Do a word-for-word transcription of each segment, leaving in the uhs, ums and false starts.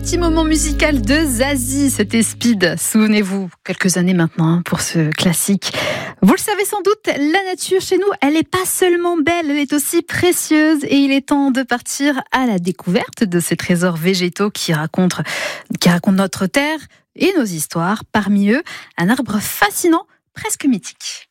petit moment musical de Zazie, c'était Speed. Souvenez-vous, quelques années maintenant pour ce classique. Vous le savez sans doute, la nature chez nous, elle n'est pas seulement belle, elle est aussi précieuse. Et il est temps de partir à la découverte de ces trésors végétaux qui racontent, qui racontent notre terre et nos histoires. Parmi eux, un arbre fascinant, presque mythique.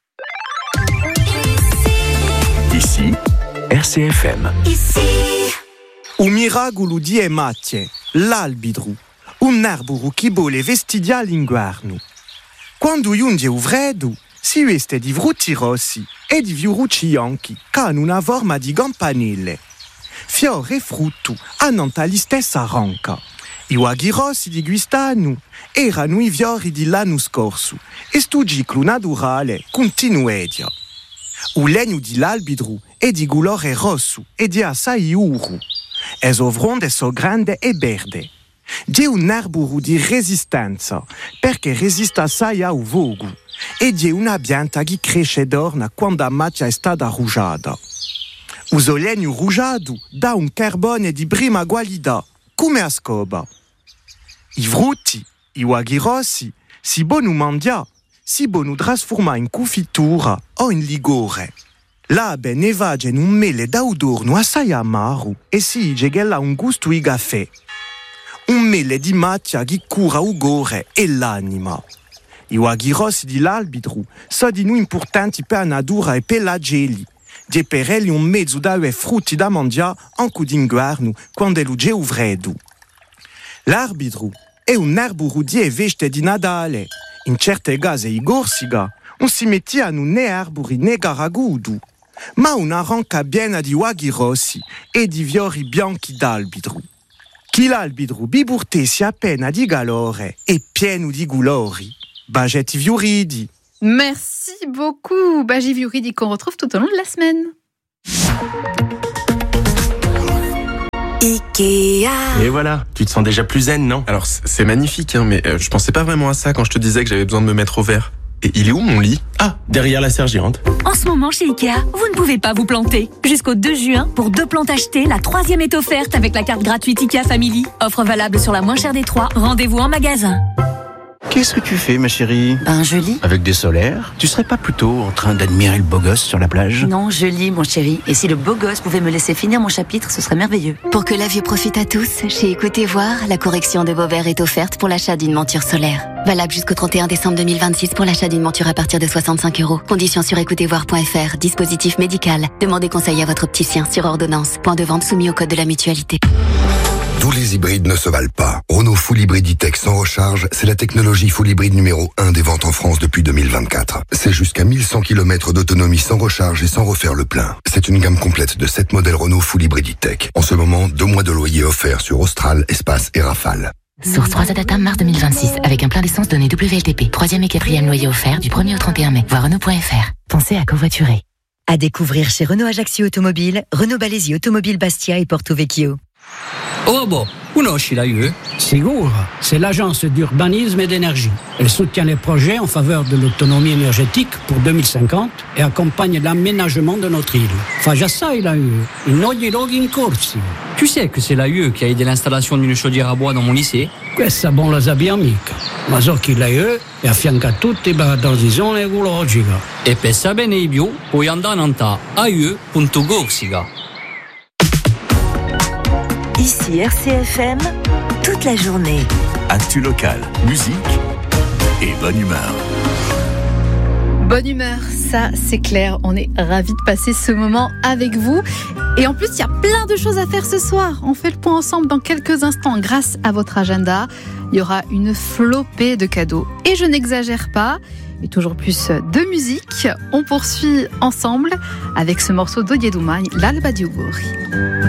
Ici, R C F M. Ici. O miracolo di Ematie, l'albidru, un arburu che bole vestigia l'inguarno. Quando giunge o freddo, si veste di frutti rossi e di fiorucci bianchi, che hanno una forma di campanelle. Fiore e frutto hanno la stessa ranca. I uaghi rossi di quest'anno erano i fiori dell'anno scorso e sto ciclo naturale continuedia. O legno dell'albidru è di colore rosso e di assai uru. E so fronde so grande e verde. C'è un arboro di resistenza perché resiste assai al vogo e c'è una pianta che cresce d'orna quando la macchia è stata rugiada. Uso legno rugiado dà un carbone di prima qualità, come a scoba. I frutti, i uaghi rossi, si buono mangiare, si buono trasformare in confittura o in ligore. L'abe ne vage in un mele d'odorno assai amaro e si dice che ha un gusto di caffè. Un mele di macchia che cura il cuore e l'anima. I uaghi rossi dell'albidru sono di noi importanti per la natura e per la geli. Di per elli un mezzo d'ave frutti da mangiare anche d'inverno quando è il gelo freddo. L'arbidru è un arboro di veste di Natale. In certe case i gorsiga non si mettiano né arbori né garagudu, ma una ranca piena di uaghi rossi e di fiori bianchi d'albidru. Chi l'albidru biburtesi appena di calore e pieno di colori. Bagetti Viuridi. Merci beaucoup, Baji Viuridi, qu'on retrouve tout au long de la semaine. Ikea. Et voilà, tu te sens déjà plus zen, non? Alors c'est magnifique, hein, mais euh, je pensais pas vraiment à ça quand je te disais que j'avais besoin de me mettre au vert. Et il est où mon lit? Ah, derrière la serre gérante. En ce moment chez Ikea, vous ne pouvez pas vous planter. Jusqu'au deux juin, pour deux plantes achetées, la troisième est offerte avec la carte gratuite Ikea Family. Offre valable sur la moins chère des trois. Rendez-vous en magasin. Qu'est-ce que tu fais, ma chérie? Ben, je lis. Avec des solaires? Tu serais pas plutôt en train d'admirer le beau gosse sur la plage? Non, je lis, mon chéri. Et si le beau gosse pouvait me laisser finir mon chapitre, ce serait merveilleux. Pour que la vue profite à tous, chez Écoutez Voir, la correction de vos verres est offerte pour l'achat d'une monture solaire. Valable jusqu'au trente et un décembre deux mille vingt-six pour l'achat d'une monture à partir de soixante-cinq euros. Conditions sur écoutez voir point f r. Dispositif médical. Demandez conseil à votre opticien sur ordonnance. Point de vente soumis au code de la mutualité. Tous les hybrides ne se valent pas. Renault Full Hybrid E-Tech sans recharge, c'est la technologie full hybride numéro un des ventes en France depuis deux mille vingt-quatre. C'est jusqu'à mille cent kilomètres d'autonomie sans recharge et sans refaire le plein. C'est une gamme complète de sept modèles Renault Full Hybrid E-Tech. En ce moment, deux mois de loyer offerts sur Austral, Espace et Rafale. Source trois Data mars deux mille vingt-six, avec un plein d'essence donné W L T P. Troisième et quatrième loyer offert du premier au trente et un mai. Voir Renault point f r. Pensez à covoiturer. À découvrir chez Renault Ajaccio Automobile, Renault Balesi Automobile Bastia et Porto Vecchio. Oh boh, conosci la U E? Sicuro, c'est l'agence d'urbanisme et d'énergie. Elle soutient les projets en faveur de l'autonomie énergétique pour deux mille cinquante et accompagne l'aménagement de notre île. Fa già sai la U E, in ogni luogo in corsi. Tu sais que c'est la U E qui a aidé l'installation d'une chaudière à bois dans mon lycée? Questa bon la sabbia amica, ma so che la U E è affianca a tutti per la transizione ecologica. E per saperne di più, puoi andare a a u e punto gorsica. Ici R C F M, toute la journée. Actu local, musique et bonne humeur. Bonne humeur, ça c'est clair, on est ravis de passer ce moment avec vous. Et en plus, il y a plein de choses à faire ce soir. On fait le point ensemble dans quelques instants grâce à votre agenda. Il y aura une flopée de cadeaux. Et je n'exagère pas, et toujours plus de musique. On poursuit ensemble avec ce morceau d'Odiedumani, l'Alba di Uguri.